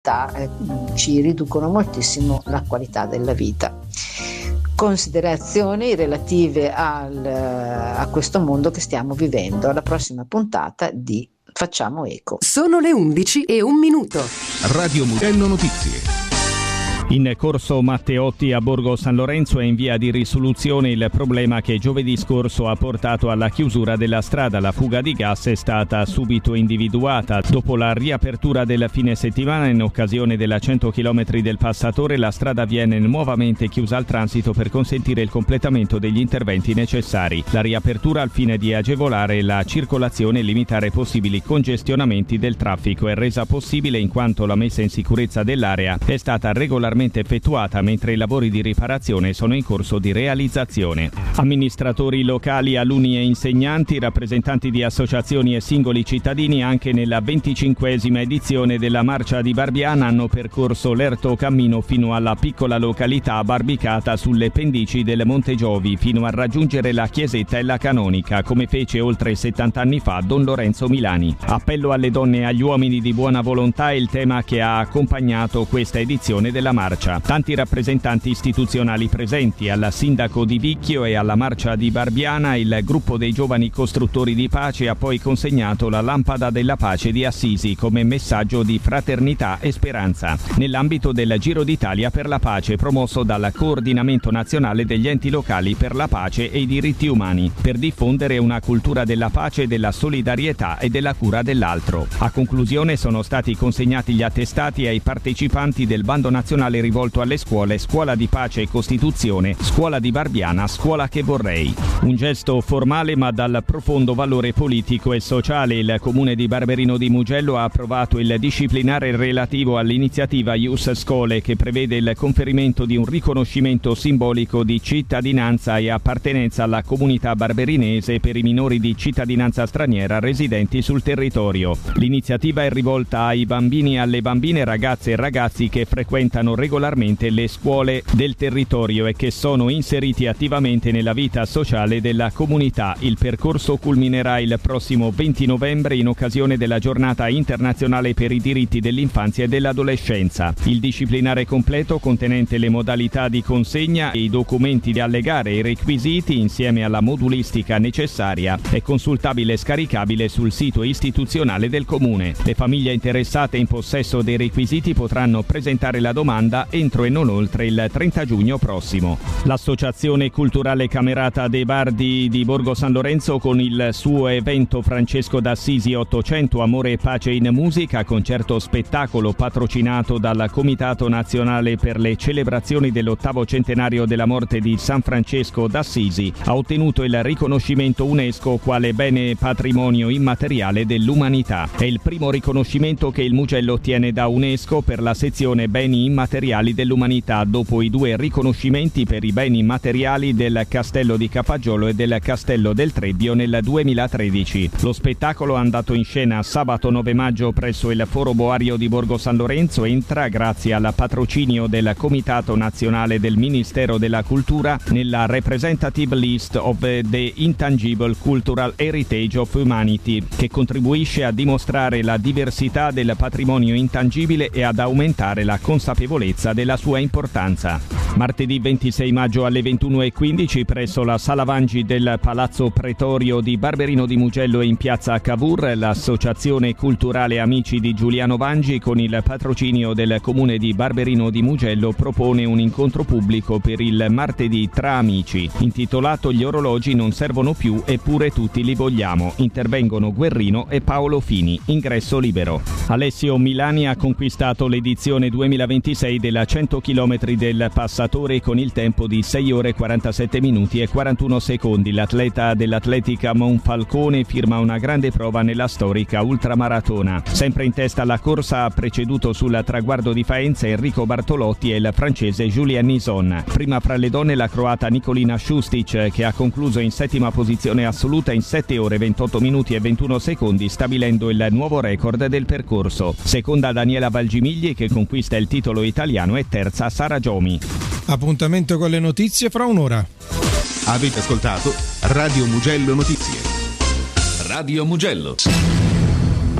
ci riducono moltissimo la qualità della vita. Considerazioni relative a questo mondo che stiamo vivendo. Alla prossima puntata di Facciamo Eco. Sono le 11:01. Radio Mugello Notizie. In corso Matteotti a Borgo San Lorenzo è in via di risoluzione il problema che giovedì scorso ha portato alla chiusura della strada. La fuga di gas è stata subito individuata. Dopo la riapertura del fine settimana, in occasione della 100 km del passatore, la strada viene nuovamente chiusa al transito per consentire il completamento degli interventi necessari. La riapertura al fine di agevolare la circolazione e limitare possibili congestionamenti del traffico è resa possibile in quanto la messa in sicurezza dell'area è stata regolarmente effettuata, mentre i lavori di riparazione sono in corso di realizzazione. Amministratori locali, alunni e insegnanti, rappresentanti di associazioni e singoli cittadini anche nella 25esima edizione della Marcia di Barbiana hanno percorso l'erto cammino fino alla piccola località Barbicata sulle pendici del Monte Giovi fino a raggiungere la chiesetta e la canonica, come fece oltre 70 anni fa Don Lorenzo Milani. Appello alle donne e agli uomini di buona volontà è il tema che ha accompagnato questa edizione della Marcia. Tanti rappresentanti istituzionali presenti, alla sindaco di Vicchio e alla Marcia di Barbiana il gruppo dei giovani costruttori di pace ha poi consegnato la lampada della pace di Assisi come messaggio di fraternità e speranza nell'ambito del Giro d'Italia per la pace promosso dal Coordinamento Nazionale degli Enti Locali per la Pace e i Diritti Umani, per diffondere una cultura della pace, della solidarietà e della cura dell'altro. A conclusione sono stati consegnati gli attestati ai partecipanti del bando nazionale rivolto alle scuole Scuola di Pace e Costituzione, Scuola di Barbiana, Scuola che vorrei. Un gesto formale ma dal profondo valore politico e sociale. Il comune di Barberino di Mugello ha approvato il disciplinare relativo all'iniziativa Ius Scholae, che prevede il conferimento di un riconoscimento simbolico di cittadinanza e appartenenza alla comunità barberinese per i minori di cittadinanza straniera residenti sul territorio. L'iniziativa è rivolta ai bambini e alle bambine, ragazze e ragazzi che frequentano regolarmente le scuole del territorio e che sono inseriti attivamente nella vita sociale della comunità. Il percorso culminerà il prossimo 20 novembre in occasione della Giornata internazionale per i diritti dell'infanzia e dell'adolescenza. Il disciplinare completo, contenente le modalità di consegna e i documenti da allegare e i requisiti insieme alla modulistica necessaria, è consultabile e scaricabile sul sito istituzionale del comune. Le famiglie interessate in possesso dei requisiti potranno presentare la domanda entro e non oltre il 30 giugno prossimo. L'Associazione Culturale Camerata dei Bardi di Borgo San Lorenzo, con il suo evento Francesco d'Assisi 800 Amore e Pace in Musica, concerto spettacolo patrocinato dal Comitato Nazionale per le celebrazioni dell'8° centenario della morte di San Francesco d'Assisi, ha ottenuto il riconoscimento UNESCO quale bene patrimonio immateriale dell'umanità. È il primo riconoscimento che il Mugello ottiene da UNESCO per la sezione beni immateriali dell'umanità, dopo i 2 riconoscimenti per i beni immateriali del Castello di Capaggiolo e del Castello del Trebbio nel 2013. Lo spettacolo, andato in scena sabato 9 maggio presso il Foro Boario di Borgo San Lorenzo, entra, grazie al patrocinio del Comitato Nazionale del Ministero della Cultura, nella Representative List of the Intangible Cultural Heritage of Humanity, che contribuisce a dimostrare la diversità del patrimonio intangibile e ad aumentare la consapevolezza della sua importanza. Martedì 26 maggio alle 21:15 presso la Sala Vangi del Palazzo Pretorio di Barberino di Mugello e in piazza Cavour, l'Associazione Culturale Amici di Giuliano Vangi, con il patrocinio del Comune di Barberino di Mugello, propone un incontro pubblico per il martedì tra amici, intitolato Gli orologi non servono più eppure tutti li vogliamo. Intervengono Guerrino e Paolo Fini. Ingresso libero. Alessio Milani ha conquistato l'edizione 2026 della 100 km del passatore con il tempo di 6 ore 47 minuti e 41 secondi. L'atleta dell'Atletica Monfalcone firma una grande prova nella storica ultramaratona. Sempre in testa alla corsa, ha preceduto sul traguardo di Faenza Enrico Bartolotti e il francese Julien Nison. Prima fra le donne la croata Nicolina Šustic, che ha concluso in 7ª posizione assoluta in 7 ore 28 minuti e 21 secondi, stabilendo il nuovo record del percorso. Seconda Daniela Valgimigli, che conquista il titolo italiano, e terza Sara Giomi. Appuntamento con le notizie fra un'ora. Avete ascoltato Radio Mugello Notizie. Radio Mugello.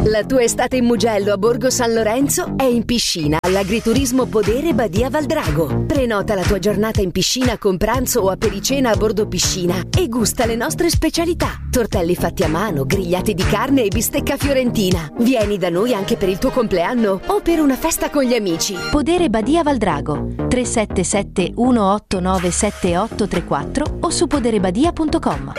La tua estate in Mugello a Borgo San Lorenzo è in piscina all'Agriturismo Podere Badia Valdrago. Prenota la tua giornata in piscina con pranzo o apericena a bordo piscina e gusta le nostre specialità. Tortelli fatti a mano, grigliati di carne e bistecca fiorentina. Vieni da noi anche per il tuo compleanno o per una festa con gli amici. Podere Badia Valdrago 377 189 7834 o su poderebadia.com.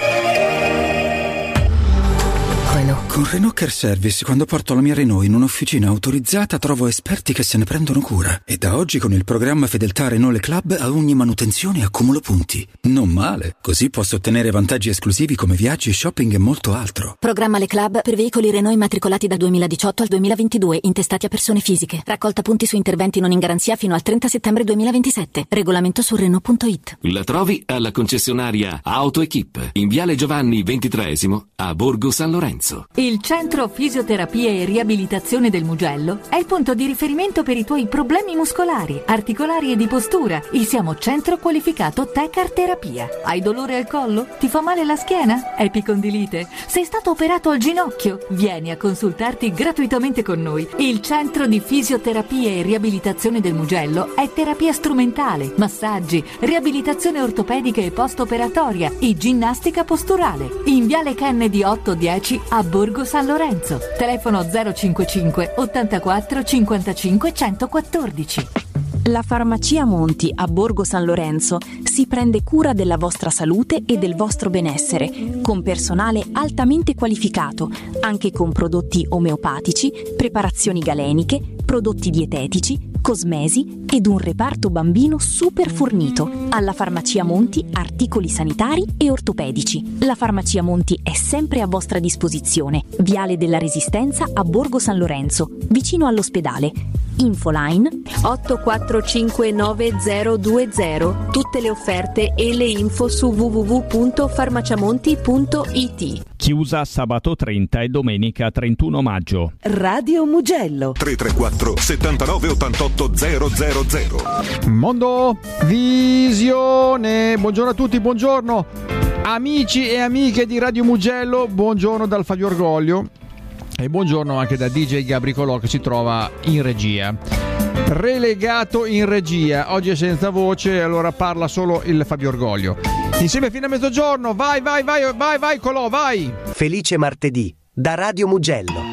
Con Renault Care Service, quando porto la mia Renault in un'officina autorizzata, trovo esperti che se ne prendono cura. E da oggi con il programma Fedeltà Renault Le Club a ogni manutenzione accumulo punti. Non male, così posso ottenere vantaggi esclusivi come viaggi, shopping e molto altro. Programma Le Club per veicoli Renault immatricolati dal 2018 al 2022, intestati a persone fisiche. Raccolta punti su interventi non in garanzia fino al 30 settembre 2027. Regolamento su Renault.it. La trovi alla concessionaria AutoEquip in Viale Giovanni XXIII a Borgo San Lorenzo. Il Centro Fisioterapia e Riabilitazione del Mugello è il punto di riferimento per i tuoi problemi muscolari, articolari e di postura. Il siamo centro qualificato Tecar Terapia. Hai dolore al collo? Ti fa male la schiena? Epicondilite? Sei stato operato al ginocchio? Vieni a consultarti gratuitamente con noi. Il Centro di Fisioterapia e Riabilitazione del Mugello è terapia strumentale, massaggi, riabilitazione ortopedica e post-operatoria e ginnastica posturale. In Viale Kennedy 810 a Borgo San Lorenzo. Telefono 055 84 55 114. La Farmacia Monti a Borgo San Lorenzo si prende cura della vostra salute e del vostro benessere, con personale altamente qualificato, anche con prodotti omeopatici, preparazioni galeniche, prodotti dietetici, cosmesi ed un reparto bambino super fornito. Alla Farmacia Monti articoli sanitari e ortopedici. La Farmacia Monti è sempre a vostra disposizione. Viale della Resistenza a Borgo San Lorenzo, vicino all'ospedale. Infoline 8459020. Tutte le offerte e le info su www.farmaciamonti.it. Chiusa sabato 30 e domenica 31 maggio. Radio Mugello 334 79 88 000. Mondo Visione. Buongiorno a tutti, buongiorno amici e amiche di Radio Mugello, buongiorno dal Fabio Orgoglio e buongiorno anche da DJ Gabri Colò che si trova in regia. Relegato in regia, oggi è senza voce, allora parla solo il Fabio Orgoglio. Insieme fino a mezzogiorno, vai Colò, vai! Felice martedì da Radio Mugello.